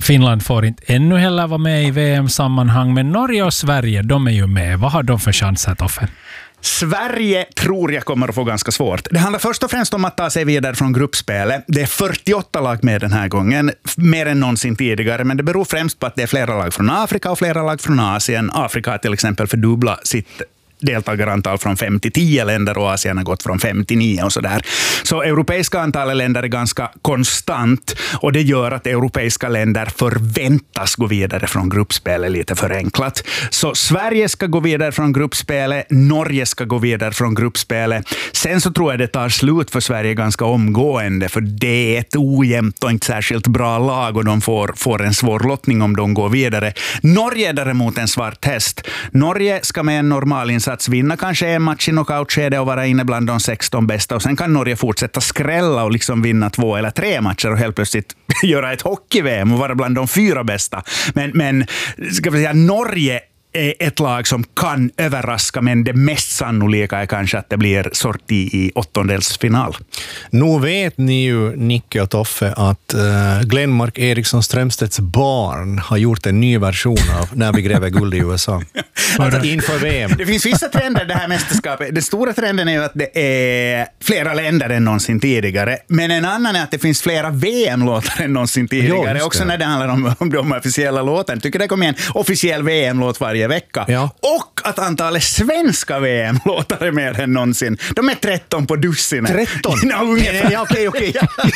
Finland får inte ännu heller vara med i VM-sammanhang, men Norge och Sverige, de är ju med. Vad har de för chanser, Toffe? Sverige tror jag kommer att få ganska svårt. Det handlar först och främst om att ta sig vidare från gruppspelet. Det är 48 lag med den här gången, mer än någonsin tidigare, men det beror främst på att det är flera lag från Afrika och flera lag från Asien. Afrika har till exempel fördubblat sitt deltagarantal från 5 till 10 länder och Asien har gått från 5 till 9 och sådär. Så europeiska antalet länder är ganska konstant och det gör att europeiska länder förväntas gå vidare från gruppspelet lite förenklat. Så Sverige ska gå vidare från gruppspelet, Norge ska gå vidare från gruppspelet. Sen så tror jag det tar slut för Sverige ganska omgående, för det är ett ojämnt och inte särskilt bra lag och de får en svår lottning om de går vidare. Norge är däremot en svart häst. Norge ska med en normal insats vinna kanske en match i knockoutskede och vara inne bland de 16 bästa. Och sen kan Norge fortsätta skrälla och liksom vinna 2 eller 3 matcher och helt plötsligt göra ett hockey-VM och vara bland de 4 bästa. Men ska vi säga, Norge är ett lag som kan överraska, men det mest sannolika är kanske att det blir sorti i åttondelsfinal. Nu vet ni ju, Nicke och Toffe, att Glenmark Eriksson Strömstedts barn har gjort en ny version av När vi gräver guld i USA. Inför VM. Det finns vissa trender i det här mästerskapet. Den stora trenden är ju att det är flera länder än någonsin tidigare. Men en annan är att det finns flera VM-låtar än någonsin tidigare. Också när det handlar om de officiella låtarna. Jag tycker det kommer en officiell VM-låt varje vecka. Ja. Och att antalet svenska VM-låtar är mer än någonsin. De är 13 på dussinet. 13? Okej. Okej,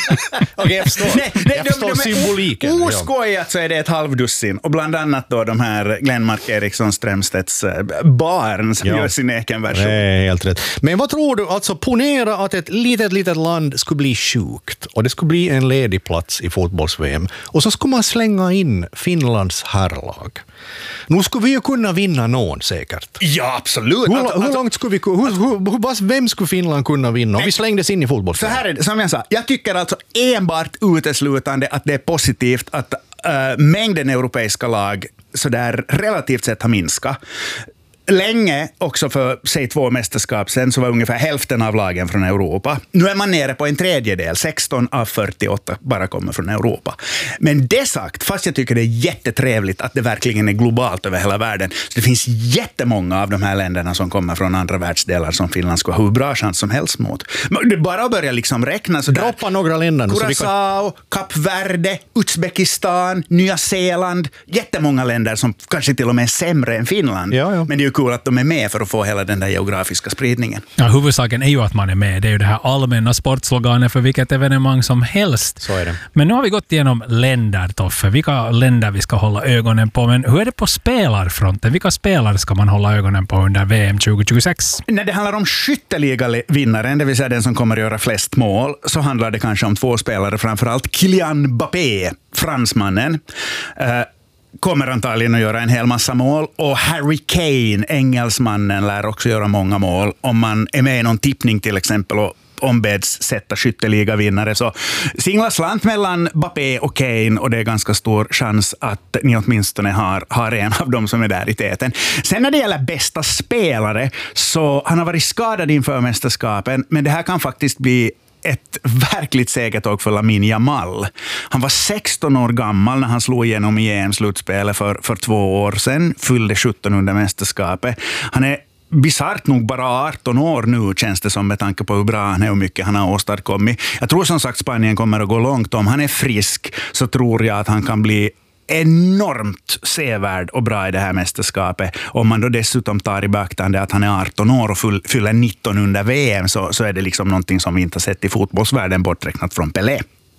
jag förstår symboliken. Oskojat så är det ett halvdussin. Och bland annat då de här Glenmark Eriksson Strömstedts barn som gör sin egen version. Det är helt rätt. Men vad tror du? Alltså ponera att ett litet land skulle bli sjukt och det skulle bli en ledig plats i fotbolls-VM. Och så skulle man slänga in Finlands herrlag. Nu skulle vi ju kunna vinna någon säkert. Ja, absolut. Hur långt skulle vi vem skulle Finland kunna vinna om vi slängdes in i fotboll? Så här är det, som jag sa, jag tycker alltså enbart uteslutande att det är positivt att mängden europeiska lag så där relativt sett har minskat. Länge, också för säg 2 mästerskap sen, så var ungefär hälften av lagen från Europa. Nu är man nere på en tredjedel, 16 av 48 bara kommer från Europa. Men det sagt, fast jag tycker det är jättetrevligt att det verkligen är globalt över hela världen. Så det finns jättemånga av de här länderna som kommer från andra världsdelar som Finland ska ha hur bra chans som helst mot. Det är bara att börja liksom räkna. Droppa några länder. Curaçao, Kap Verde, Uzbekistan, Nya Zeeland. Jättemånga länder som kanske till och med är sämre än Finland. Ja. Men det är ju kul att de är med för att få hela den där geografiska spridningen. Ja, huvudsaken är ju att man är med. Det är ju det här allmänna sportsloganet för vilket evenemang som helst. Så är det. Men nu har vi gått igenom länder, Toffe. Vilka länder vi ska hålla ögonen på. Men hur är det på spelarfronten? Vilka spelare ska man hålla ögonen på under VM 2026? När det handlar om skytteligavinnaren, det vill säga den som kommer att göra flest mål, så handlar det kanske om 2 spelare, framförallt Kylian Mbappé, fransmannen. Kommer antagligen att göra en hel massa mål. Och Harry Kane, engelsmannen, lär också göra många mål. Om man är med i någon tippning till exempel och ombeds sätta skytteligavinnare, så singla slant mellan Mbappé och Kane, och det är ganska stor chans att ni åtminstone har en av dem som är där i täten. Sen när det gäller bästa spelare, så han har varit skadad inför mästerskapen, men det här kan faktiskt bli ett verkligt segertåg för Lamine Yamal. Han var 16 år gammal när han slog igenom i EM-slutspelet för 2 år sedan. Fyllde 17 under mästerskapet. Han är bizarrt nog bara 18 år nu, känns det som, med tanke på hur bra han är och mycket han har åstadkommit. Jag tror som sagt Spanien kommer att gå långt. Om han är frisk så tror jag att han kan bli enormt sevärd och bra i det här mästerskapet. Om man då dessutom tar i beaktande att han är 18 år och fyller 19 under VM, så är det liksom någonting som vi inte har sett i fotbollsvärlden, borträknat från Pelé.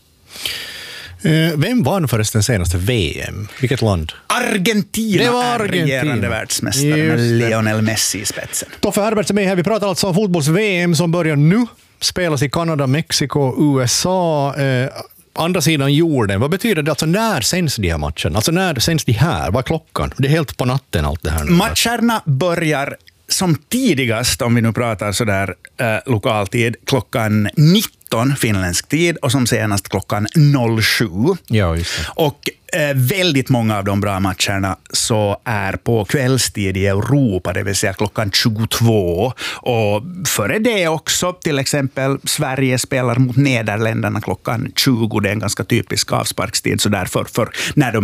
Vem vann förresten senaste VM? Vilket land? Argentina. Det var Argentina. Regerande världsmästare med Lionel Messi i spetsen. Toffe Herberts är med här. Vi pratar alltså om fotbolls-VM som börjar nu. Spelas i Kanada, Mexiko, USA. Andra sidan jorden. Vad betyder det? Alltså när sänds de här matcherna? Alltså när sänds de här? Vad är klockan? Det är helt på natten allt det här nu. Matcherna börjar som tidigast, om vi nu pratar sådär lokaltid, klockan 19 finländsk tid och som senast klockan 07. Ja, just det. Och väldigt många av de bra matcherna så är på kvällstid i Europa, det vill säga klockan 22. Och före det också, till exempel Sverige spelar mot Nederländerna klockan 20. Det är en ganska typisk avsparkstid så därför för när de